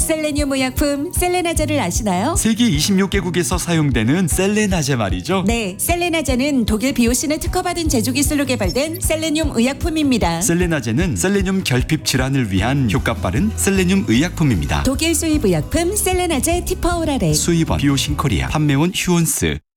셀레늄 의약품 셀레나제를 아시나요? 세계 26개국에서 사용되는 셀레나제 말이죠. 네, 셀레나제는 독일 비오신에 특허받은 제조 기술로 개발된 셀레늄 의약품입니다. 셀레나제는 셀레늄 결핍 질환을 위한 효과 빠른 셀레늄 의약품입니다. 독일 수입 의약품 셀레나제 티퍼오라렉. 수입원 비오신 코리아, 판매원 휴온스.